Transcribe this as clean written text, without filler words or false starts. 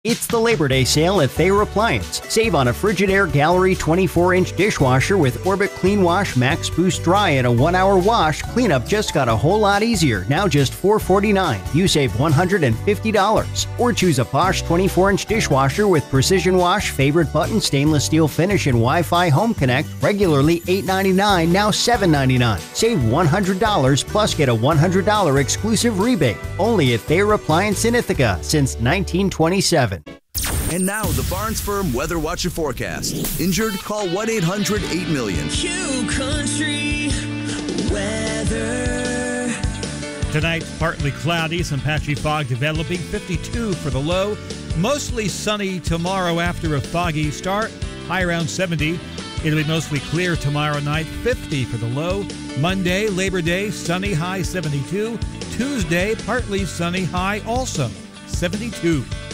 It's the Labor Day sale at Thayer Appliance. Save on a Frigidaire Gallery 24-inch dishwasher with Orbit Clean Wash Max Boost Dry and a 1-hour wash. Cleanup just got a whole lot easier. Now just $449. You save $150. Or choose a Bosch 24-inch dishwasher with Precision Wash, Favorite Button, Stainless Steel Finish, and Wi-Fi Home Connect. Regularly $899, now $799. Save $100 plus get a $100 exclusive rebate. Only at Thayer Appliance in Ithaca since 1927. And now the Barnes Firm Weather Watch and Forecast. Injured? Call 1-800-8-million. Q Country Weather. Tonight, partly cloudy, some patchy fog developing, 52 for the low. Mostly sunny tomorrow after a foggy start, high around 70. It'll be mostly clear tomorrow night, 50 for the low. Monday, Labor Day, sunny, high 72. Tuesday, partly sunny, high also 72.